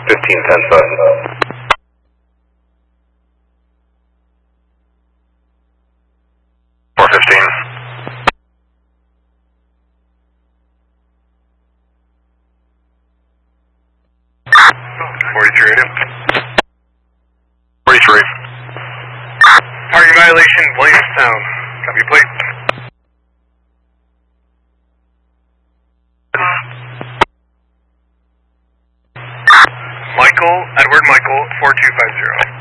1510 button. 415. Parking violation, Williamstown. Copy plate. Edward Michael, 4250.